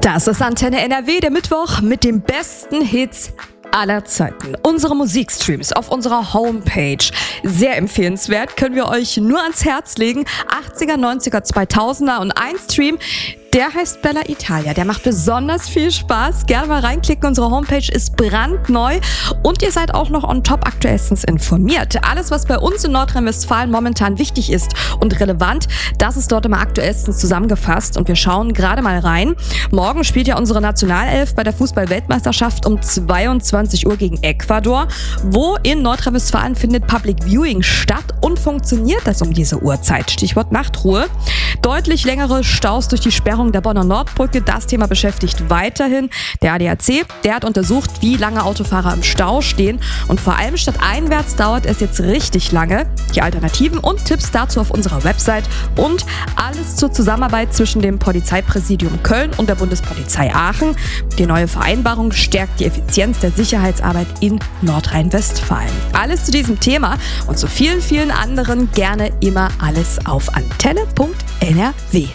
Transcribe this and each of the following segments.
Das ist Antenne NRW, der Mittwoch mit den besten Hits aller Zeiten. Unsere Musikstreams auf unserer Homepage. Sehr empfehlenswert, können wir euch nur ans Herz legen. 80er, 90er, 2000er und ein Stream, der heißt Bella Italia. Der macht besonders viel Spaß. Gerne mal reinklicken. Unsere Homepage ist brandneu und ihr seid auch noch on top aktuellstens informiert. Alles, was bei uns in Nordrhein-Westfalen momentan wichtig ist und relevant, das ist dort immer aktuellstens zusammengefasst und wir schauen gerade mal rein. Morgen spielt ja unsere Nationalelf bei der Fußball-Weltmeisterschaft um 22 Uhr gegen Ecuador. Wo in Nordrhein-Westfalen findet Public Viewing statt und funktioniert das um diese Uhrzeit? Stichwort Nachtruhe. Deutlich längere Staus durch die Sperrung der Bonner Nordbrücke. Das Thema beschäftigt weiterhin der ADAC. Der hat untersucht, wie lange Autofahrer im Stau stehen. Und vor allem stadteinwärts dauert es jetzt richtig lange. Die Alternativen und Tipps dazu auf unserer Website. Und alles zur Zusammenarbeit zwischen dem Polizeipräsidium Köln und der Bundespolizei Aachen. Die neue Vereinbarung stärkt die Effizienz der Sicherheitsarbeit in Nordrhein-Westfalen. Alles zu diesem Thema und zu vielen, vielen anderen gerne immer alles auf antenne.nrw.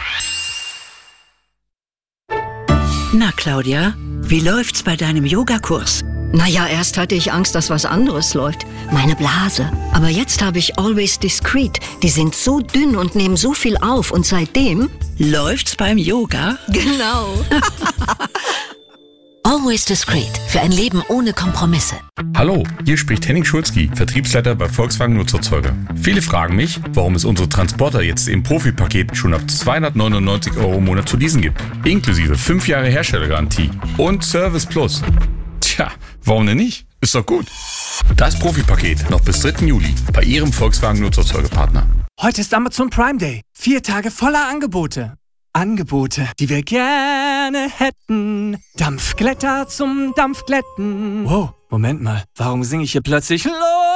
Na Claudia, wie läuft's bei deinem Yogakurs? Naja, erst hatte ich Angst, dass was anderes läuft. Meine Blase. Aber jetzt habe ich Always Discreet. Die sind so dünn und nehmen so viel auf. Und seitdem... Läuft's beim Yoga? Genau. Always Discreet. Für ein Leben ohne Kompromisse. Hallo, hier spricht Henning Schulzki, Vertriebsleiter bei Volkswagen Nutzerzeuger. Viele fragen mich, warum es unsere Transporter jetzt im Profipaket schon ab 299 € im Monat zu leasen gibt. Inklusive 5 Jahre Herstellergarantie und Service Plus. Tja, warum denn nicht? Ist doch gut. Das Profipaket noch bis 3. Juli bei Ihrem Volkswagen Nutzerzeugerpartner. Heute ist Amazon Prime Day. 4 Tage voller Angebote. Angebote, die wir gerne hätten. Dampfglätter zum Dampfglätten. Wow, Moment mal. Warum singe ich hier plötzlich los?